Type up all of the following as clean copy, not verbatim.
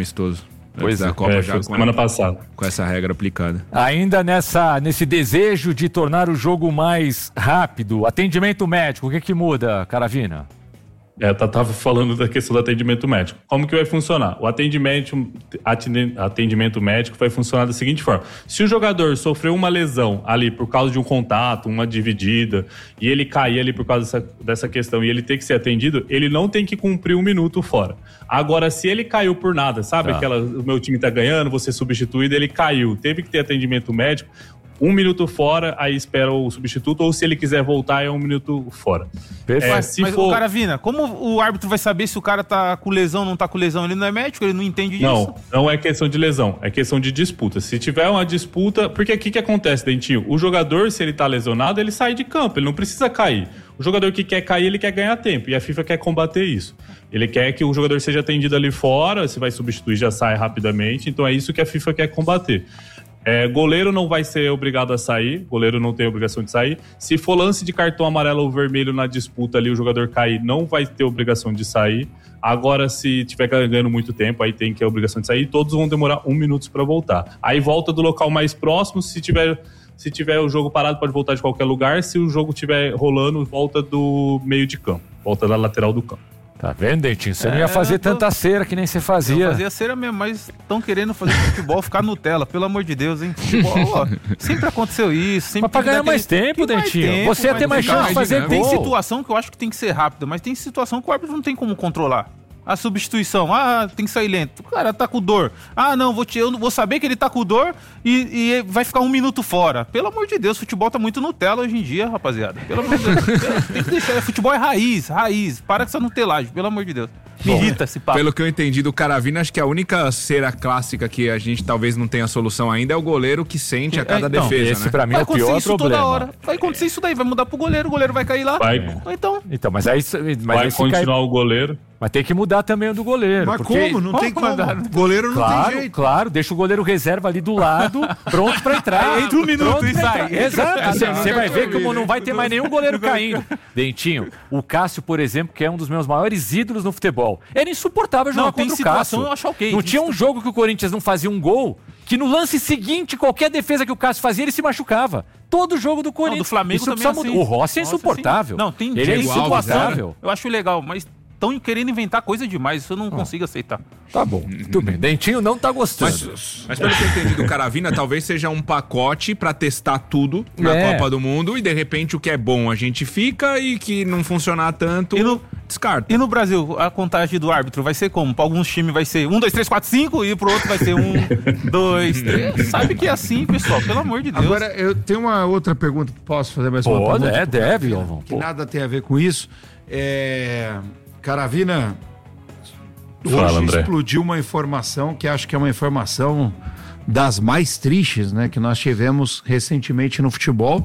amistoso. Pois a Copa já semana passada. Com essa regra aplicada. Ainda nesse desejo de tornar o jogo mais rápido, atendimento médico, o que muda, Caravina? Tava falando da questão do atendimento médico. Como que vai funcionar? O atendimento médico vai funcionar da seguinte forma. Se o jogador sofreu uma lesão ali por causa de um contato, uma dividida, e ele cair ali por causa dessa questão e ele ter que ser atendido, ele não tem que cumprir 1 minuto fora. Agora, se ele caiu por nada, sabe? O meu time tá ganhando, você substituído, ele caiu, teve que ter atendimento médico, 1 minuto fora, aí espera o substituto, ou se ele quiser voltar, é 1 minuto fora. Mas o Caravina, como o árbitro vai saber se o cara tá com lesão ou não tá com lesão? Ele não é médico, ele não entende disso? Não é questão de lesão, é questão de disputa. Se tiver uma disputa, porque o que acontece, Dentinho? O jogador, se ele tá lesionado, ele sai de campo, ele não precisa cair. O jogador que quer cair, ele quer ganhar tempo, e a FIFA quer combater isso. Ele quer que o jogador seja atendido ali fora, se vai substituir, já sai rapidamente, então é isso que a FIFA quer combater. Goleiro não vai ser obrigado a sair, goleiro não tem obrigação de sair. Se for lance de cartão amarelo ou vermelho na disputa ali, o jogador cair, não vai ter obrigação de sair. Agora, se tiver ganhando muito tempo, aí tem que ter a obrigação de sair. Todos vão demorar 1 minuto para voltar. Aí volta do local mais próximo, se tiver o jogo parado, pode voltar de qualquer lugar. Se o jogo estiver rolando, volta do meio de campo, volta da lateral do campo. Tá vendo, Dentinho? Você não ia fazer tanta cera que nem você fazia. Eu fazia cera mesmo, mas estão querendo fazer futebol ficar Nutella, pelo amor de Deus, hein? Futebol, sempre aconteceu isso. Sempre mas pra ganhar mais tempo, Dentinho. Você ia ter mais chance de fazer gol. Tem situação que eu acho que tem que ser rápida, mas tem situação que o árbitro não tem como controlar. A substituição, tem que sair lento. O cara tá com dor. Não, eu vou saber que ele tá com dor e vai ficar 1 minuto fora. Pelo amor de Deus, futebol tá muito Nutella hoje em dia, rapaziada. Pelo amor de Deus. Tem que deixar. Futebol é raiz. Para com essa nutelagem, pelo amor de Deus. Me irrita esse papo. Pelo que eu entendi do Caravina, acho que a única cera clássica que a gente talvez não tenha solução ainda é o goleiro que sente a cada defesa, esse pra mim é o pior problema. Toda hora. Vai acontecer isso daí, vai mudar pro goleiro, o goleiro vai cair lá. Então, mas aí... vai continuar o goleiro. Mas tem que mudar também o do goleiro. Mas como? Não tem como. O goleiro não tem jeito. Claro, deixa o goleiro reserva ali do lado, pronto pra entrar. Entra 1 minuto e sai. Exato. Você vai ver como não vai ter mais nenhum goleiro caindo. Dentinho, o Cássio, por exemplo, que é um dos meus maiores ídolos no futebol, era insuportável jogar contra o Cássio. Eu acho ok. Não tinha um jogo que o Corinthians não fazia um gol, que no lance seguinte, qualquer defesa que o Cássio fazia, ele se machucava. Todo jogo do Corinthians. Do Flamengo também assim. O Rossi é insuportável. Não, tem ele é insuportável. Eu acho legal, mas estão querendo inventar coisa demais, isso eu não consigo aceitar. Tá bom, tudo bem. Dentinho não tá gostando. Mas pelo que eu entendi do Caravina, talvez seja um pacote pra testar tudo na Copa do Mundo e de repente o que é bom a gente fica e que não funcionar tanto, descarta. E no Brasil, a contagem do árbitro vai ser como? Pra alguns times vai ser 1, 2, 3, 4, 5 e pro outro vai ser 1, 2, 3. Sabe que é assim, pessoal, pelo amor de Deus. Agora, eu tenho uma outra pergunta, posso fazer mais uma pergunta? Deve, Galvão. Que nada tem a ver com isso. Caravina, Fala, hoje André. Explodiu uma informação que acho que é uma informação das mais tristes, né, que nós tivemos recentemente no futebol,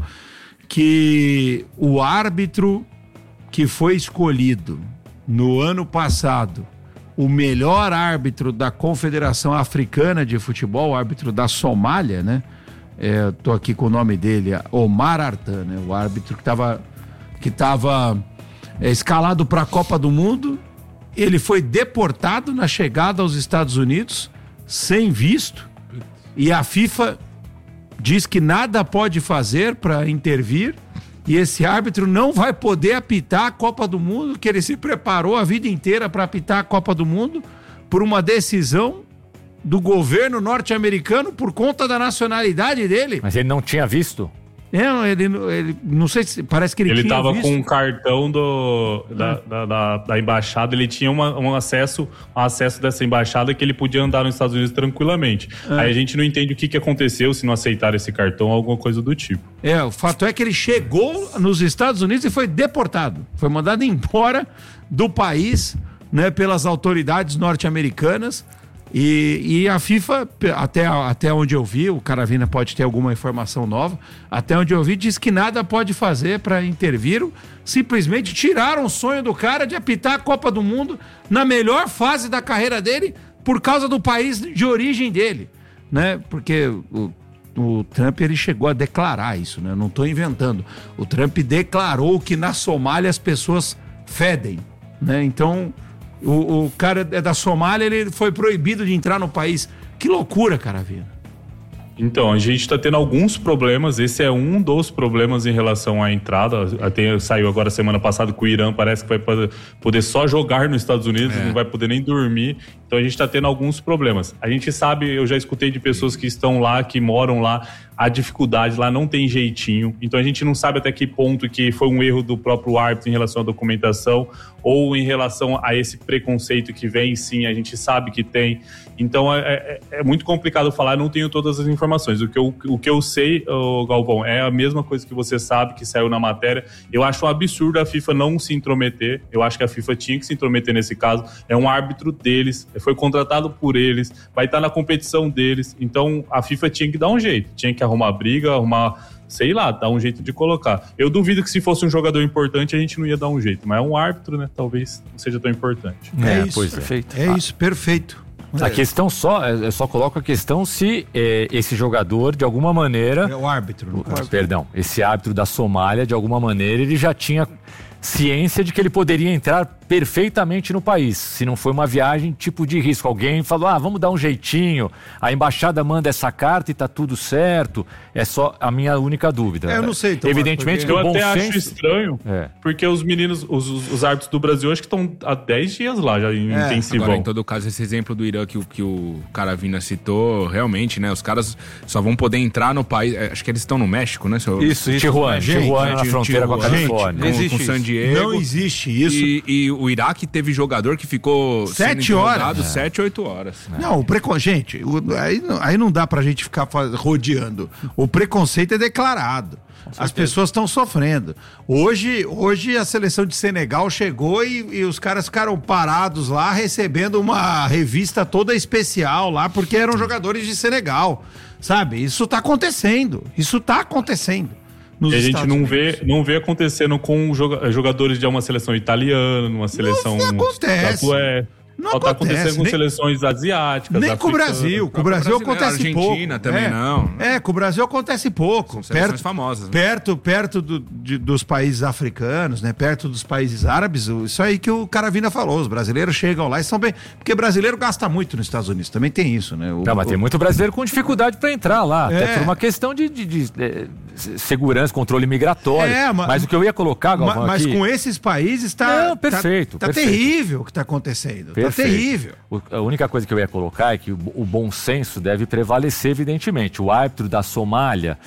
que o árbitro que foi escolhido no ano passado, o melhor árbitro da Confederação Africana de Futebol, o árbitro da Somália, né? Tô aqui com o nome dele, Omar Artan, né? O árbitro que estava escalado para a Copa do Mundo. Ele foi deportado na chegada aos Estados Unidos sem visto e a FIFA diz que nada pode fazer para intervir e esse árbitro não vai poder apitar a Copa do Mundo, que ele se preparou a vida inteira para apitar a Copa do Mundo por uma decisão do governo norte-americano por conta da nacionalidade dele. Mas ele não tinha visto? Ele não sei se parece que ele tinha tava visto. com um cartão da embaixada, ele tinha um acesso dessa embaixada que ele podia andar nos Estados Unidos tranquilamente. Aí a gente não entende o que aconteceu, se não aceitaram esse cartão, alguma coisa do tipo. O fato é que ele chegou nos Estados Unidos e foi deportado, foi mandado embora do país, né, pelas autoridades norte-americanas. E a FIFA, até onde eu vi, o Caravina pode ter alguma informação nova, até onde eu vi, diz que nada pode fazer para intervir, simplesmente tiraram o sonho do cara de apitar a Copa do Mundo na melhor fase da carreira dele por causa do país de origem dele, né? Porque o Trump, ele chegou a declarar isso, né? Eu não estou inventando. O Trump declarou que na Somália as pessoas fedem, né? Então O cara é da Somália, ele foi proibido de entrar no país. Que loucura, Caravina. Então, a gente está tendo alguns problemas. Esse é um dos problemas em relação à entrada. Saiu agora semana passada que o Irã parece que vai poder só jogar nos Estados Unidos, não vai poder nem dormir. Então a gente está tendo alguns problemas. A gente sabe, eu já escutei de pessoas que estão lá, que moram lá, a dificuldade lá não tem jeitinho. Então a gente não sabe até que ponto que foi um erro do próprio árbitro em relação à documentação ou em relação a esse preconceito que vem, sim, a gente sabe que tem. Então é muito complicado falar, não tenho todas as informações. O que eu sei, Galvão, é a mesma coisa que você sabe, que saiu na matéria. Eu acho um absurdo a FIFA não se intrometer. Eu acho que a FIFA tinha que se intrometer nesse caso. É um árbitro deles, foi contratado por eles, vai estar na competição deles. Então a FIFA tinha que dar um jeito, tinha que arrumar briga, sei lá, dar um jeito de colocar. Eu duvido que se fosse um jogador importante a gente não ia dar um jeito, mas é um árbitro, né? Talvez não seja tão importante. Perfeito. É isso, perfeito. A questão eu só coloco a questão se esse jogador, de alguma maneira... É o árbitro, no caso. Perdão, esse árbitro da Somália, de alguma maneira, ele já tinha ciência de que ele poderia entrar perfeitamente no país, se não foi uma viagem tipo de risco. Alguém falou, vamos dar um jeitinho, a embaixada manda essa carta e tá tudo certo. É só a minha única dúvida. Eu não sei, Tomás, evidentemente que eu o bom até senso... acho estranho, porque os meninos, os árbitros do Brasil, acho que estão há 10 dias lá, já em intensivão. Agora, em todo caso, esse exemplo do Irã que o Caravina citou, realmente, né, os caras só vão poder entrar no país, acho que eles estão no México, né? Isso. Tijuana na fronteira com a Califórnia. Com San Diego. Não existe isso. E o Iraque teve jogador que ficou 7 horas. 7, 8 horas. Não, gente, aí não dá pra gente ficar rodeando. O preconceito é declarado. As pessoas estão sofrendo. Hoje a seleção de Senegal chegou e os caras ficaram parados lá recebendo uma revista toda especial lá porque eram jogadores de Senegal. Sabe? Isso tá acontecendo. E a gente não vê acontecendo com jogadores de uma seleção italiana, numa seleção não acontece. Não tá acontecendo com seleções asiáticas. Nem com o Brasil. Com o Brasil acontece pouco. Argentina também não. Com o Brasil acontece pouco. São seleções famosas. Né? Perto dos países africanos, né? Perto dos países árabes. Isso aí que o Caravina falou. Os brasileiros chegam lá e são bem... Porque brasileiro gasta muito nos Estados Unidos. Também tem isso, né? Mas tem muito brasileiro com dificuldade para entrar lá. Até por uma questão de segurança, controle migratório. Mas o que eu ia colocar, Galvão, mas com esses países tá terrível o que tá acontecendo. Tá terrível. A única coisa que eu ia colocar é que o bom senso deve prevalecer, evidentemente. O árbitro da Somália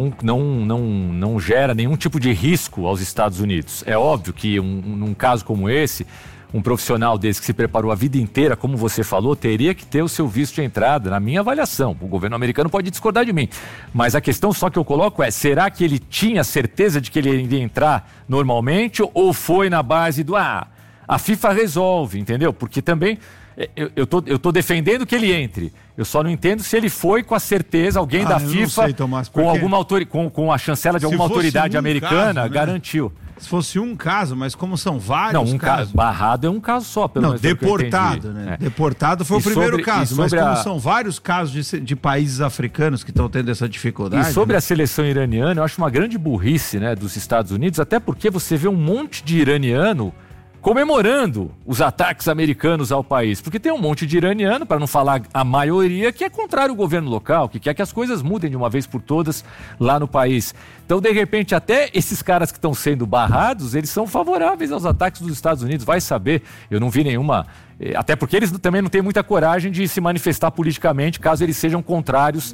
não gera nenhum tipo de risco aos Estados Unidos. É óbvio que num caso como esse, um profissional desse que se preparou a vida inteira, como você falou, teria que ter o seu visto de entrada, na minha avaliação. O governo americano pode discordar de mim. Mas a questão só que eu coloco é, será que ele tinha certeza de que ele iria entrar normalmente ou foi na base do... A FIFA resolve, entendeu? Porque também eu tô defendendo que ele entre. Eu só não entendo se ele foi com a certeza, alguém da FIFA, sei, Tomás, com alguma com a chancela de alguma autoridade americana, caso, né? Garantiu. Se fosse um caso, mas como são vários casos... Barrado é um caso só, pelo menos. Deportado, né? Deportado foi o primeiro caso, mas como são vários casos de países africanos que estão tendo essa dificuldade... E sobre a seleção iraniana, eu acho uma grande burrice, né, dos Estados Unidos, até porque você vê um monte de iraniano comemorando os ataques americanos ao país, porque tem um monte de iraniano, para não falar a maioria, que é contrário ao governo local, que quer que as coisas mudem de uma vez por todas lá no país. Então, de repente, até esses caras que estão sendo barrados, eles são favoráveis aos ataques dos Estados Unidos, vai saber, eu não vi nenhuma... Até porque eles também não têm muita coragem de se manifestar politicamente, caso eles sejam contrários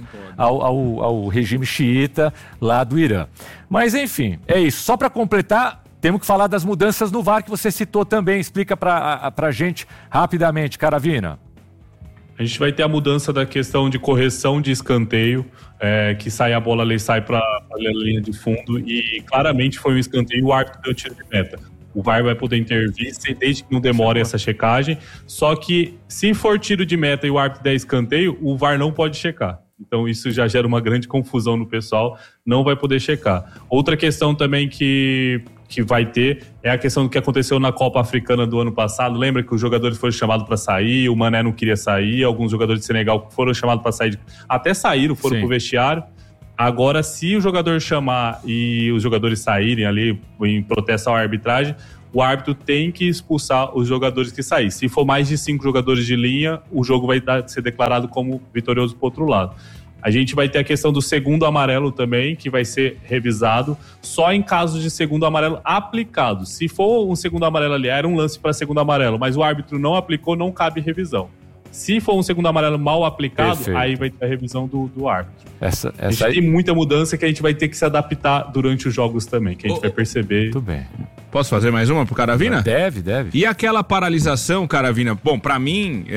ao regime xiita lá do Irã. Mas, enfim, é isso. Só para completar... Temos que falar das mudanças no VAR que você citou também. Explica pra gente rapidamente, Caravina. A gente vai ter a mudança da questão de correção de escanteio, que sai a bola ali, sai para a linha de fundo e claramente foi um escanteio, o árbitro deu tiro de meta. O VAR vai poder intervir desde que não demore essa checagem, só que se for tiro de meta e o árbitro der escanteio, o VAR não pode checar. Então isso já gera uma grande confusão no pessoal, não vai poder checar. Outra questão também que vai ter é a questão do que aconteceu na Copa Africana do ano passado. Lembra que os jogadores foram chamados para sair, o Mané não queria sair, alguns jogadores de Senegal foram chamados para sair, até saíram, foram pro vestiário. Agora, se o jogador chamar e os jogadores saírem ali em protesto à arbitragem, o árbitro tem que expulsar os jogadores que saírem. Se for mais de 5 jogadores de linha, o jogo vai ser declarado como vitorioso para o outro lado. A gente vai ter a questão do segundo amarelo também, que vai ser revisado só em casos de segundo amarelo aplicado. Se for um segundo amarelo ali, era um lance para segundo amarelo, mas o árbitro não aplicou, não cabe revisão. Se for um segundo amarelo mal aplicado, perfeito, aí vai ter a revisão do árbitro. A gente tem muita mudança que a gente vai ter que se adaptar durante os jogos também, que a gente vai perceber. Muito bem. Posso fazer mais uma pro Caravina? Deve. E aquela paralisação, Caravina? Bom, pra mim,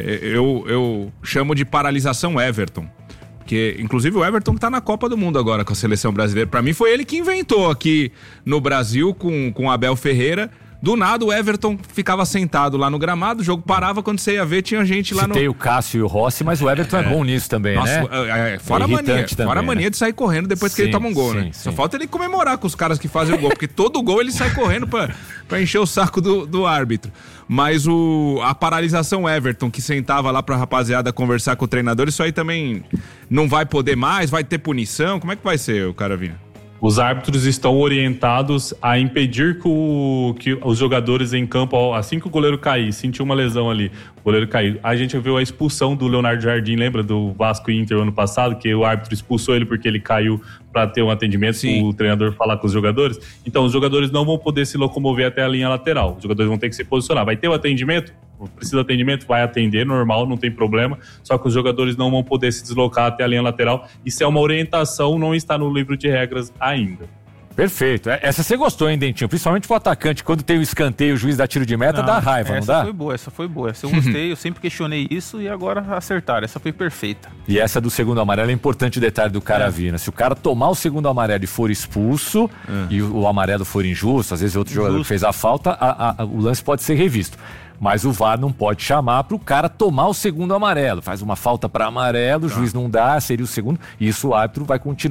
eu chamo de paralisação Everton. Porque, inclusive, o Everton tá na Copa do Mundo agora com a seleção brasileira. Pra mim, foi ele que inventou aqui no Brasil com o Abel Ferreira. Do nada, o Everton ficava sentado lá no gramado, o jogo parava, quando você ia ver, tinha gente lá no... Citei o Cássio e o Rossi, mas o Everton é bom nisso também, né? Fora a mania de sair correndo depois que ele toma um gol, né? Só falta ele comemorar com os caras que fazem o gol, porque todo gol ele sai correndo pra encher o saco do árbitro. Mas a paralisação Everton, que sentava lá pra rapaziada conversar com o treinador, isso aí também não vai poder mais, vai ter punição? Como é que vai ser, o Caravina? Os árbitros estão orientados a impedir que os jogadores em campo, assim que o goleiro cair, sentiu uma lesão ali, o goleiro cair. A gente viu a expulsão do Leonardo Jardim, lembra do Vasco e Inter ano passado, que o árbitro expulsou ele porque ele caiu para ter um atendimento, o treinador falar com os jogadores. Então, os jogadores não vão poder se locomover até a linha lateral. Os jogadores vão ter que se posicionar. Vai ter o atendimento? Precisa de atendimento? Vai atender, normal, não tem problema. Só que os jogadores não vão poder se deslocar até a linha lateral. Isso é uma orientação, não está no livro de regras ainda. Perfeito. Essa você gostou, hein, Dentinho? Principalmente pro atacante, quando tem o escanteio, o juiz dá tiro de meta, dá raiva, não dá? Essa foi boa. Essa eu gostei, eu sempre questionei isso e agora acertaram. Essa foi perfeita. E essa do segundo amarelo é importante o detalhe do Caravina. Se o cara tomar o segundo amarelo e for expulso, e o amarelo for injusto, às vezes outro jogador fez a falta, o lance pode ser revisto. Mas o VAR não pode chamar para o cara tomar o segundo amarelo. Faz uma falta para amarelo, o juiz não dá, seria o segundo. E isso o árbitro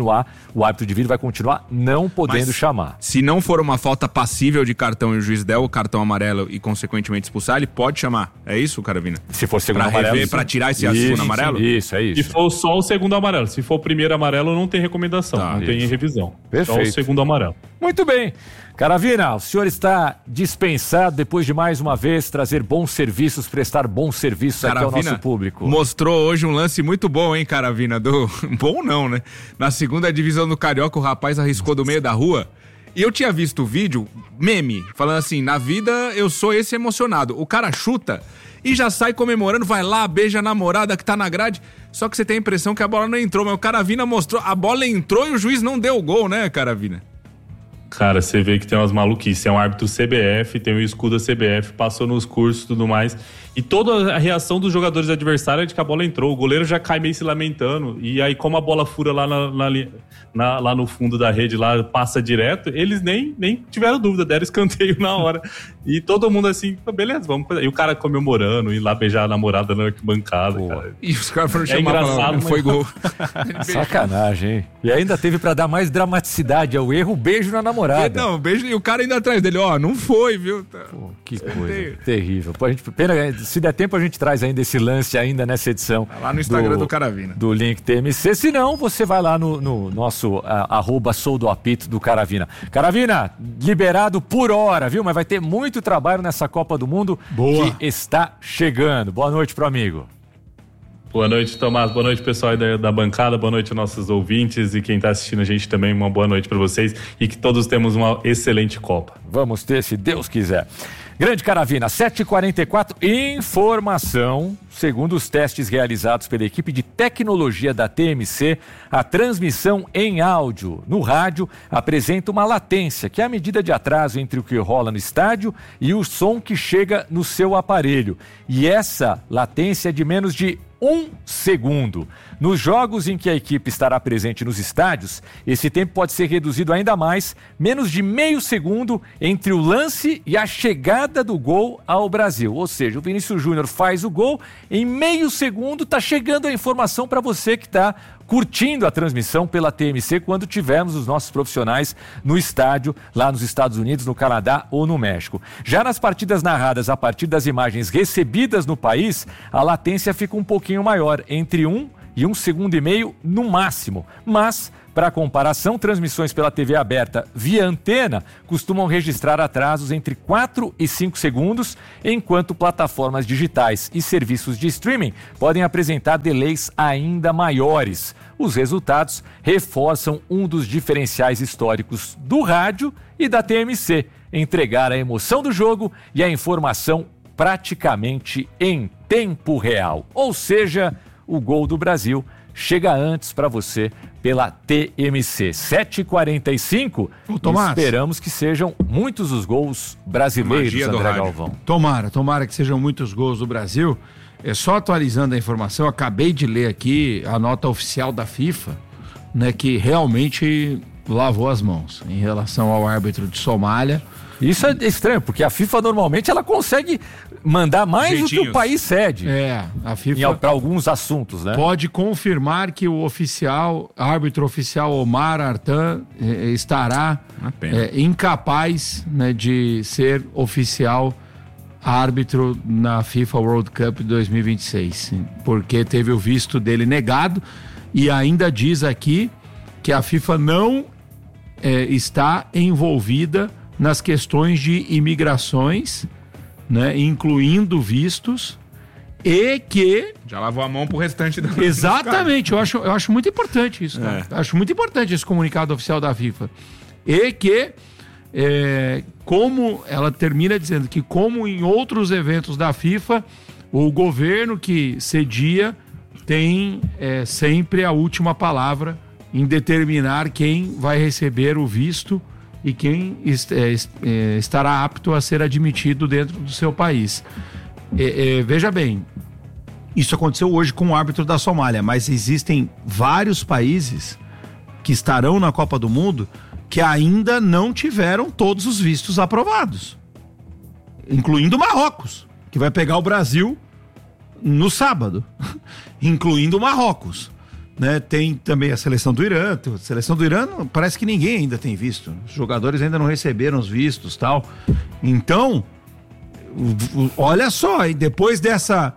de vídeo vai continuar não podendo chamar. Se não for uma falta passível de cartão e o juiz der o cartão amarelo e consequentemente expulsar, ele pode chamar. É isso, Caravina? Se for segundo amarelo. Para tirar esse segundo amarelo? Isso, é isso. Se for só o segundo amarelo. Se for o primeiro amarelo, não tem recomendação, não tem revisão. Perfeito. Só o segundo amarelo. Muito bem. Caravina, o senhor está dispensado depois de mais uma vez trazer bons serviços, prestar bons serviços aqui ao nosso público. Mostrou hoje um lance muito bom, hein, Caravina? Bom não, né? Na segunda divisão do Carioca, o rapaz arriscou do meio da rua. E eu tinha visto o vídeo, meme, falando assim, na vida eu sou esse emocionado. O cara chuta e já sai comemorando, vai lá, beija a namorada que tá na grade. Só que você tem a impressão que a bola não entrou, mas o Caravina mostrou, a bola entrou e o juiz não deu o gol, né, Caravina? Cara, você vê que tem umas maluquices. É um árbitro CBF, tem o escudo da CBF, passou nos cursos e tudo mais. E toda a reação dos jogadores adversários é de que a bola entrou. O goleiro já cai meio se lamentando. E aí, como a bola fura lá, lá no fundo da rede, lá passa direto, eles nem tiveram dúvida, deram escanteio na hora. E todo mundo assim, beleza, vamos. E o cara comemorando, ir lá beijar a namorada na arquibancada. Cara. E os caras foram chamar engraçado, não foi gol. Sacanagem, hein? E ainda teve pra dar mais dramaticidade ao erro, o beijo na namorada. Não, beijo e o cara ainda atrás dele, não foi, viu? Pô, que coisa terrível. Pô, pena, se der tempo a gente traz ainda esse lance ainda nessa edição. Lá no Instagram do Caravina. Do Link TMC, se não, você vai lá no nosso @soudoapito do Caravina. Caravina, liberado por hora, viu? Mas vai ter muito trabalho nessa Copa do Mundo que está chegando. Boa noite pro amigo. Boa noite, Tomás. Boa noite, pessoal aí da bancada. Boa noite, nossos ouvintes e quem está assistindo a gente também. Uma boa noite para vocês e que todos temos uma excelente Copa. Vamos ter, se Deus quiser. Grande Caravina, 7h44, informação. Segundo os testes realizados pela equipe de tecnologia da TMC, a transmissão em áudio no rádio apresenta uma latência, que é a medida de atraso entre o que rola no estádio e o som que chega no seu aparelho. E essa latência é de menos de 1 segundo. Nos jogos em que a equipe estará presente nos estádios, esse tempo pode ser reduzido ainda mais, menos de meio segundo entre o lance e a chegada do gol ao Brasil. Ou seja, o Vinícius Júnior faz o gol, em meio segundo está chegando a informação para você que está curtindo a transmissão pela TMC quando tivermos os nossos profissionais no estádio, lá nos Estados Unidos, no Canadá ou no México. Já nas partidas narradas a partir das imagens recebidas no país, a latência fica um pouquinho maior, entre 1 e 1,5 segundos no máximo. Mas, para comparação, transmissões pela TV aberta via antena costumam registrar atrasos entre 4 e 5 segundos, enquanto plataformas digitais e serviços de streaming podem apresentar delays ainda maiores. Os resultados reforçam um dos diferenciais históricos do rádio e da TMC, entregar a emoção do jogo e a informação praticamente em tempo real. Ou seja, o gol do Brasil chega antes para você pela TMC. 7h45, esperamos que sejam muitos os gols brasileiros, André Galvão. Tomara que sejam muitos gols do Brasil. Só atualizando a informação, acabei de ler aqui a nota oficial da FIFA, né, que realmente lavou as mãos em relação ao árbitro de Somália. Isso é estranho, porque a FIFA normalmente ela consegue mandar mais do que o país cede. A FIFA para alguns assuntos, né? Pode confirmar que o árbitro oficial Omar Artan estará incapaz, né, de ser oficial árbitro na FIFA World Cup 2026, porque teve o visto dele negado e ainda diz aqui que a FIFA não está envolvida nas questões de imigrações, né, incluindo vistos, e que... Já lavou a mão pro restante do... Exatamente, eu acho muito importante isso, cara. Acho muito importante esse comunicado oficial da FIFA. E que, como ela termina dizendo que, como em outros eventos da FIFA, o governo que cedia tem sempre a última palavra em determinar quem vai receber o visto e quem estará apto a ser admitido dentro do seu país. Veja bem, isso aconteceu hoje com o árbitro da Somália, mas existem vários países que estarão na Copa do Mundo que ainda não tiveram todos os vistos aprovados, incluindo Marrocos, que vai pegar o Brasil no sábado, incluindo Marrocos. Né, tem também a seleção do Irã. A seleção do Irã parece que ninguém ainda tem visto. Os jogadores ainda não receberam os vistos, tal. Então, olha só, e depois dessa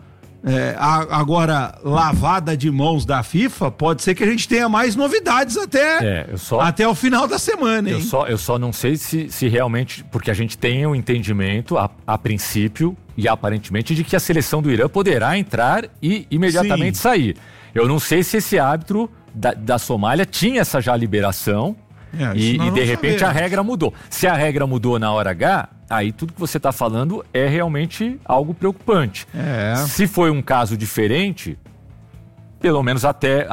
agora lavada de mãos da FIFA, pode ser que a gente tenha mais novidades até o final da semana, hein? Eu só não sei se realmente, porque a gente tem um entendimento a princípio e aparentemente de que a seleção do Irã poderá entrar e imediatamente sair. Eu não sei se esse árbitro da Somália tinha essa já liberação e de repente a regra mudou. Se a regra mudou na hora H, aí tudo que você está falando é realmente algo preocupante. Se foi um caso diferente, pelo menos até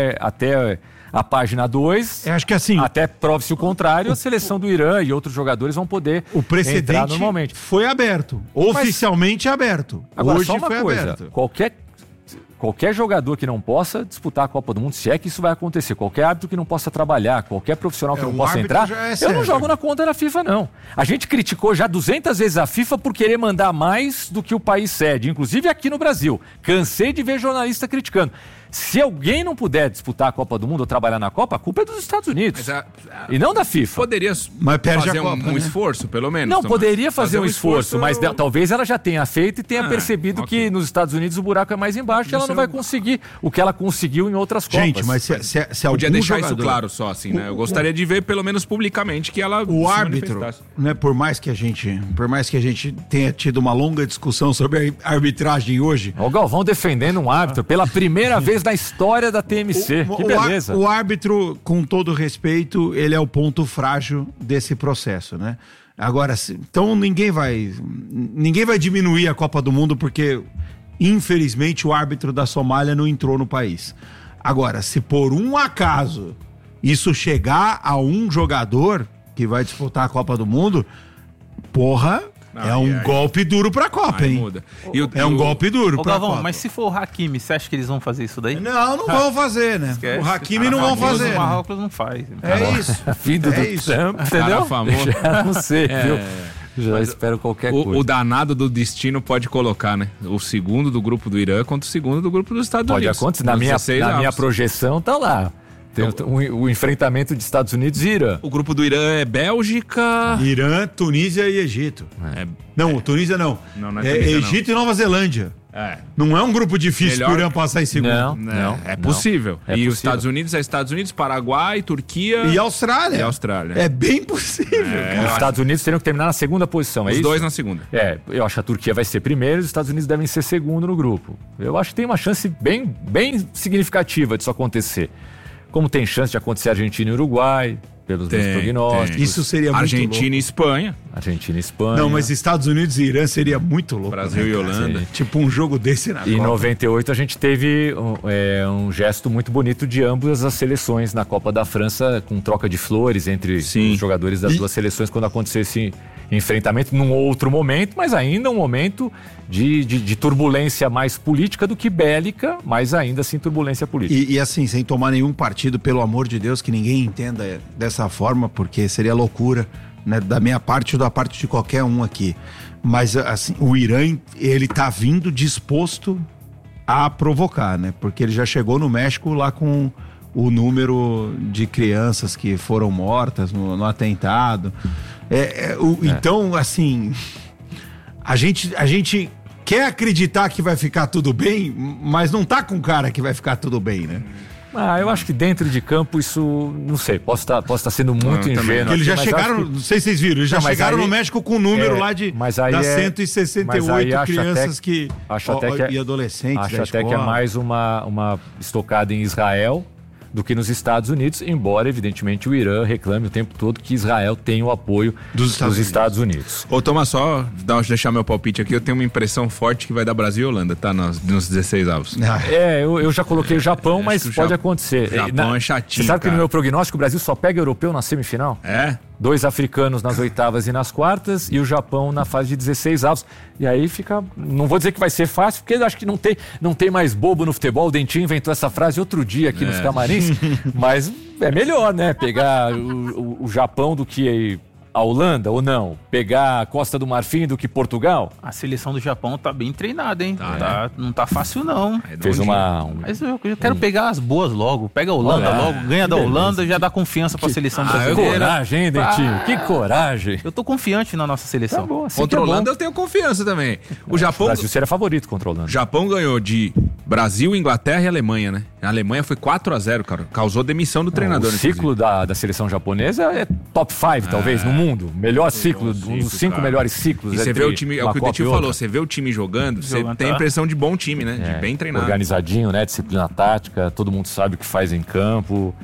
a página 2, acho que assim, até prove-se o contrário, a seleção do Irã e outros jogadores vão poder entrar normalmente. Foi aberto, oficialmente aberto. Agora, hoje só uma foi coisa, aberto. Qualquer jogador que não possa disputar a Copa do Mundo, se é que isso vai acontecer, qualquer árbitro que não possa trabalhar, qualquer profissional que não possa entrar, eu não jogo na conta da FIFA, não. A gente criticou já 200 vezes a FIFA por querer mandar mais do que o país cede, inclusive aqui no Brasil. Cansei de ver jornalista criticando. Se alguém não puder disputar a Copa do Mundo ou trabalhar na Copa, a culpa é dos Estados Unidos. E não da FIFA. Poderia fazer um esforço, pelo menos. Não, poderia fazer um esforço, mas talvez ela já tenha feito e tenha percebido que nos Estados Unidos o buraco é mais embaixo e ela não vai conseguir o que ela conseguiu em outras Copas. Gente, mas se podia algum deixar jogador... isso claro só, assim, né? Eu gostaria de ver, pelo menos publicamente, que ela o árbitro, né, por mais que a gente tenha tido uma longa discussão sobre a arbitragem hoje... O Galvão defendendo um árbitro pela primeira vez na história da TMC. Que beleza. O árbitro, com todo respeito, ele é o ponto frágil desse processo, né? Agora, então ninguém vai diminuir a Copa do Mundo porque, infelizmente, o árbitro da Somália não entrou no país. Agora, se por um acaso isso chegar a um jogador que vai disputar a Copa do Mundo, porra... golpe duro pra Copa, hein? Muda. Um golpe duro pra Copa. Mas se for o Hakimi, você acha que eles vão fazer isso daí? Não vão fazer, né? Esquece. O Hakimi não vão fazer. O Marrocos não faz. É isso. Filho do Trump, entendeu? Já não sei, viu? Já espero qualquer coisa. O danado do destino pode colocar, né? O segundo do grupo do Irã contra o segundo do grupo dos Estados Unidos. Pode acontecer. Na minha projeção tá lá. Tem o enfrentamento de Estados Unidos e Irã. O grupo do Irã é Bélgica... Irã, Tunísia e Egito. Tunísia não. Não é Tunísia, Egito e Nova Zelândia. Não é um grupo difícil Melhor- pro Irã passar em segundo. Não. É possível. É e possível. os Estados Unidos é Estados Unidos, Paraguai, Turquia E Austrália. E Austrália. É bem possível, Os cara. Estados Unidos teriam que terminar na segunda posição, é Os isso? dois na segunda. Eu acho que a Turquia vai ser primeiro e os Estados Unidos devem ser segundo no grupo. Eu acho que tem uma chance bem significativa disso acontecer. Como tem chance de acontecer Argentina e Uruguai, pelos meus prognósticos. Isso seria muito Argentina louco. e Espanha. Argentina e Espanha. Não, mas Estados Unidos e Irã seria muito louco. Brasil né, e cara? Holanda. Sim. Tipo um jogo desse na Em Copa. 98 a gente teve um gesto muito bonito de ambas as seleções na Copa da França, com troca de flores entre Sim. os jogadores das duas seleções quando aconteceu esse enfrentamento, num outro momento, mas ainda um momento de turbulência mais política do que bélica, mas ainda assim turbulência política. E assim, sem tomar nenhum partido, pelo amor de Deus, que ninguém entenda dessa forma, porque seria loucura, né, da minha parte ou da parte de qualquer um aqui. Mas assim, o Irã, ele tá vindo disposto a provocar, né? Porque ele já chegou no México lá com o número de crianças que foram mortas no atentado. Então, assim, a gente quer acreditar que vai ficar tudo bem, mas não tá com cara que vai ficar tudo bem, né? Eu acho que dentro de campo isso, não sei, posso estar sendo muito também. ingênuo. Porque eles já aqui, mas chegaram, acho que- não sei se vocês viram, eles já Não, mas chegaram aí- no México com o número lá de mas aí das é- 168 mas aí acho crianças até- acho até que é- e adolescentes Acho da até que é escola. mais uma estocada em Israel do que nos Estados Unidos, embora, evidentemente, o Irã reclame o tempo todo que Israel tem o apoio Dos Estados Unidos. Ô, Thomas, só deixar meu palpite aqui, eu tenho uma impressão forte que vai dar Brasil e Holanda, tá? Nos 16 avos. Eu já coloquei o Japão, mas que o pode acontecer. o Japão é chatinho, Você sabe que cara. no meu prognóstico o Brasil só pega europeu na semifinal? É? 2 africanos nas oitavas e nas quartas e o Japão na fase de 16 avos. E aí fica... Não vou dizer que vai ser fácil, porque eu acho que não tem mais bobo no futebol. O Dentinho inventou essa frase outro dia aqui nos Camarins. Mas é melhor, né? Pegar o Japão do que a Holanda, ou não? Pegar a Costa do Marfim do que Portugal? A seleção do Japão tá bem treinada, hein? Tá, Não tá fácil, não. Fez Mas eu quero pegar as boas logo. Pega a Holanda Olha, logo, ganha que da beleza. Holanda, já dá confiança pra seleção Que brasileira. coragem, hein, Dentinho? Que coragem. Eu tô confiante na nossa seleção. Tá bom, assim Contra que a é bom. Holanda eu tenho confiança também. O Japão... O Brasil seria favorito contra a Holanda. Japão ganhou de Brasil, Inglaterra e Alemanha, né? A Alemanha foi 4-0, cara. Causou demissão do treinador. O ciclo da seleção japonesa é top 5, talvez, no mundo. Melhor ciclo, um dos 5 melhores ciclos. E você entre vê o time, é o uma que o Copa Dentinho e falou, outra. você vê o time jogando, você Jogando, tem a tá? impressão de bom time, né? De bem treinado. Organizadinho, né? Disciplina tática, todo mundo sabe o que faz em campo.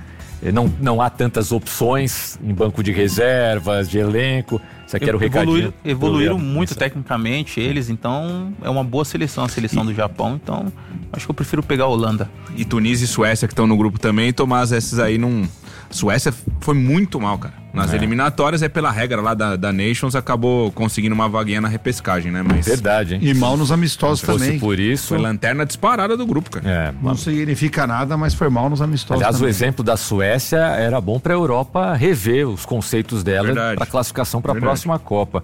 Não há tantas opções em banco de reservas, de elenco. Isso aqui era o recadinho. Evoluíram do muito Leandro. tecnicamente eles, então é uma boa seleção, a seleção do Japão, então acho que eu prefiro pegar a Holanda. E Tunísia e Suécia que estão no grupo também, Tomás, esses aí não... Suécia foi muito mal, cara. Nas eliminatórias, pela regra lá da Nations, acabou conseguindo uma vaguinha na repescagem, né? Mas Verdade, hein? E mal nos amistosos Se fosse também. por isso... foi lanterna disparada do grupo, cara. Não significa nada, mas foi mal nos amistosos Aliás, o também. exemplo da Suécia era bom para a Europa rever os conceitos dela Verdade. para classificação para a Verdade. próxima Copa.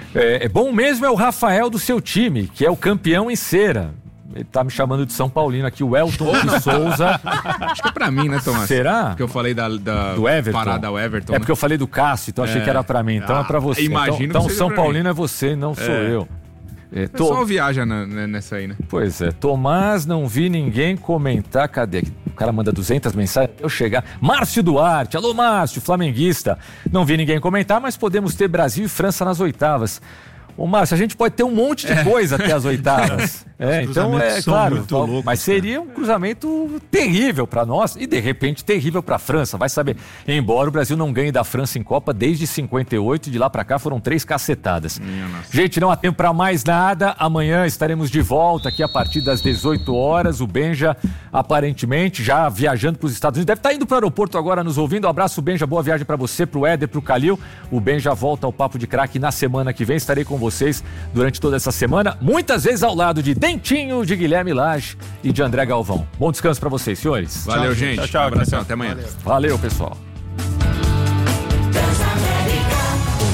É bom mesmo é o Rafael do seu time, que é o campeão em cera. Ele tá me chamando de São Paulino aqui, o Elton de Souza. Acho que é pra mim, né, Tomás? Será? Porque eu falei do Everton? parada ao Everton. É porque eu falei do Cássio, então achei que era para mim. Então é para você. imagino Então que seja São pra Paulino é você, não sou eu. O pessoal viaja nessa aí, né? Pois é, Tomás, não vi ninguém comentar. Cadê? O cara manda 200 mensagens até eu chegar. Márcio Duarte, alô Márcio, flamenguista. Não vi ninguém comentar, mas podemos ter Brasil e França nas oitavas. Ô Márcio, a gente pode ter um monte de coisa até as oitavas. Então cruzamentos são claro, muito loucos, mas seria um cruzamento terrível para nós e de repente terrível para a França. Vai saber. Embora o Brasil não ganhe da França em Copa desde 58, de lá para cá foram 3 cacetadas. Gente, não há tempo para mais nada. Amanhã estaremos de volta aqui a partir das 18 horas. O Benja, aparentemente, já viajando para os Estados Unidos. Deve estar indo para o aeroporto agora nos ouvindo. Um abraço, Benja. Boa viagem para você, para o Éder, para o Calil. O Benja volta ao Papo de Craque na semana que vem. Estarei com vocês durante toda essa semana. Muitas vezes ao lado de Dentinho, de Guilherme Lage e de André Galvão. Bom descanso para vocês, senhores. Valeu, gente. Tchau, tchau, Um abração, tchau. até amanhã. Valeu, pessoal.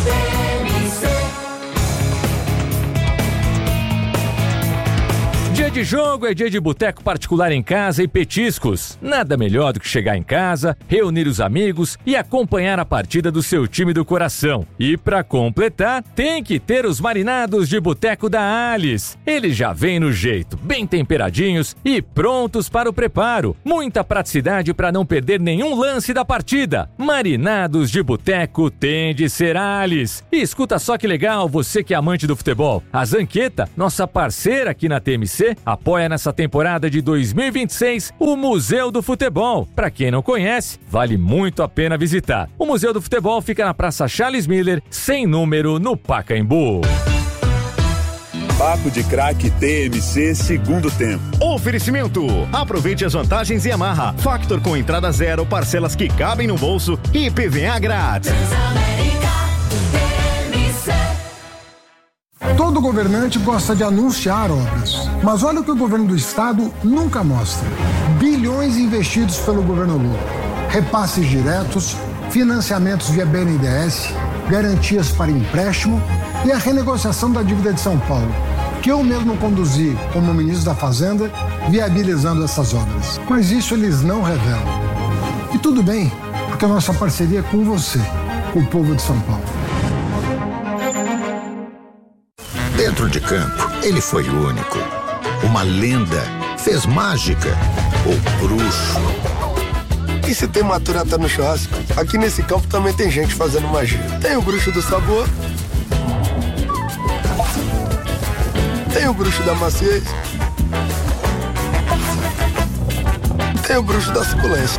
Dia de jogo é dia de boteco particular em casa e petiscos. Nada melhor do que chegar em casa, reunir os amigos e acompanhar a partida do seu time do coração. E para completar, tem que ter os marinados de boteco da Alice. Eles já vêm no jeito, bem temperadinhos e prontos para o preparo. Muita praticidade para não perder nenhum lance da partida. Marinados de boteco tem de ser Alice. E escuta só que legal, você que é amante do futebol. A Zanqueta, nossa parceira aqui na TMC, apoia nessa temporada de 2026 o Museu do Futebol. Para quem não conhece, vale muito a pena visitar. O Museu do Futebol fica na Praça Charles Miller, sem número, no Pacaembu. Papo de Craque TMC segundo tempo. Oferecimento. Aproveite as vantagens Yamaha. Factor com entrada zero, parcelas que cabem no bolso e PVA grátis. Todo governante gosta de anunciar obras, mas olha o que o governo do estado nunca mostra. Bilhões investidos pelo governo Lula. Repasses diretos, financiamentos via BNDES, garantias para empréstimo e a renegociação da dívida de São Paulo, que eu mesmo conduzi como ministro da Fazenda, viabilizando essas obras. Mas isso eles não revelam. E tudo bem, porque a nossa parceria é com você, com o povo de São Paulo. Dentro de campo, ele foi único. Uma lenda, fez mágica, o bruxo. E se tem maturata no churrasco, aqui nesse campo também tem gente fazendo magia. Tem o bruxo do sabor, tem o bruxo da maciez, tem o bruxo da suculência.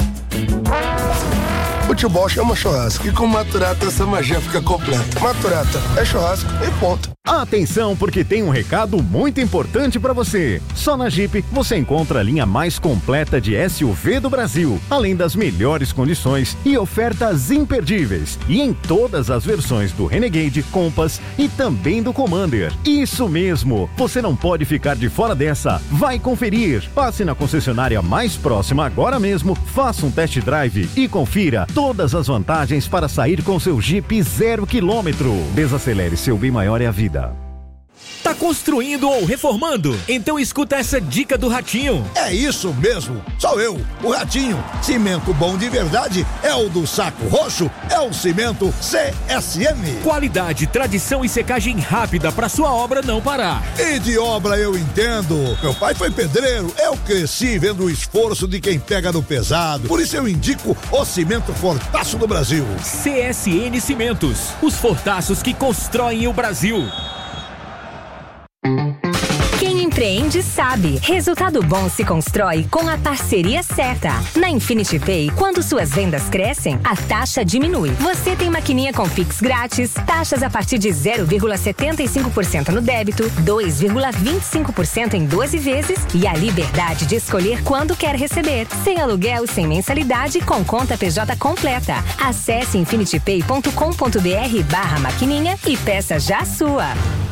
Futebol chama churrasco e com Maturata essa magia fica completa. Maturata é churrasco e ponto. Atenção, porque tem um recado muito importante para você. Só na Jeep você encontra a linha mais completa de SUV do Brasil, além das melhores condições e ofertas imperdíveis. E em todas as versões do Renegade, Compass e também do Commander. Isso mesmo, você não pode ficar de fora dessa. Vai conferir. Passe na concessionária mais próxima agora mesmo, faça um test drive e confira todas as vantagens para sair com seu Jeep 0 km. Desacelere, seu bem maior é a vida. Tá construindo ou reformando? Então escuta essa dica do Ratinho. É isso mesmo, sou eu, o Ratinho. Cimento bom de verdade é o do Saco Roxo, é o cimento CSN. Qualidade, tradição e secagem rápida para sua obra não parar. E de obra eu entendo. Meu pai foi pedreiro, eu cresci vendo o esforço de quem pega no pesado. Por isso eu indico o cimento Fortaço do Brasil. CSN Cimentos, os fortaços que constroem o Brasil. Quem empreende sabe, resultado bom se constrói com a parceria certa. Na Infinity Pay, quando suas vendas crescem, a taxa diminui. Você tem maquininha com Pix grátis, taxas a partir de 0,75% no débito, 2,25% em 12 vezes e a liberdade de escolher quando quer receber. Sem aluguel, sem mensalidade, com conta PJ completa. Acesse infinitypay.com.br/maquininha e peça já a sua.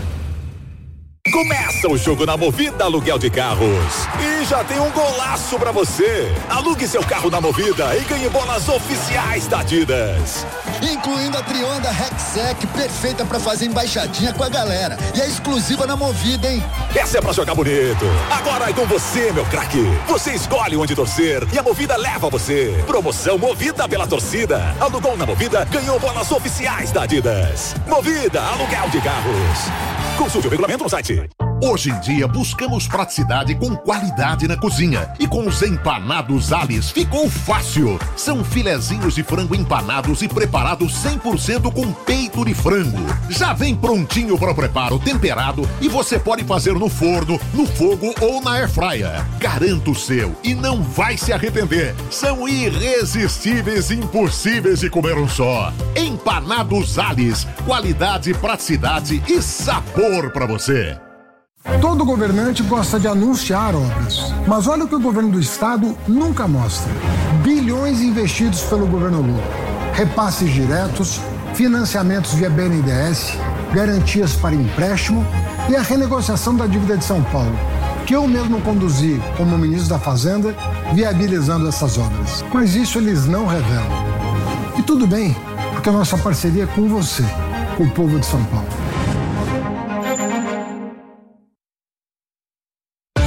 Começa o jogo na Movida Aluguel de Carros. E já tem um golaço pra você. Alugue seu carro na Movida e ganhe bolas oficiais da Adidas. Incluindo a Trionda Rexec, perfeita pra fazer embaixadinha com a galera. E é exclusiva na Movida, hein? Essa é pra jogar bonito. Agora é com você, meu craque. Você escolhe onde torcer e a Movida leva você. Promoção Movida pela torcida. Alugou na Movida, ganhou bolas oficiais da Adidas. Movida Aluguel de Carros. Consulte o regulamento no site. Hoje em dia buscamos praticidade com qualidade na cozinha. E com os empanados Alice ficou fácil. São filezinhos de frango empanados e preparados 100% com peito de frango. Já vem prontinho para o preparo, temperado, e você pode fazer no forno, no fogo ou na airfryer. Garanta o seu e não vai se arrepender. São irresistíveis e impossíveis de comer um só. Empanados Alice, qualidade, praticidade e sabor para você. Todo governante gosta de anunciar obras, mas olha o que o governo do estado nunca mostra. Bilhões investidos pelo governo Lula. Repasses diretos, financiamentos via BNDES, garantias para empréstimo e a renegociação da dívida de São Paulo, que eu mesmo conduzi como ministro da Fazenda, viabilizando essas obras. Mas isso eles não revelam. E tudo bem, porque a nossa parceria é com você, com o povo de São Paulo.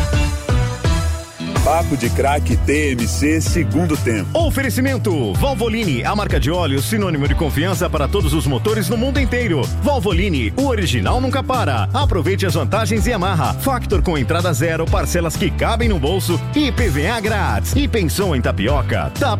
Papo de Craque TMC segundo tempo. Oferecimento Valvoline, a marca de óleo sinônimo de confiança para todos os motores no mundo inteiro. Valvoline, o original nunca para. Aproveite as vantagens Yamaha. Factor com entrada zero, parcelas que cabem no bolso e PVA grátis. E pensou em tapioca? Tá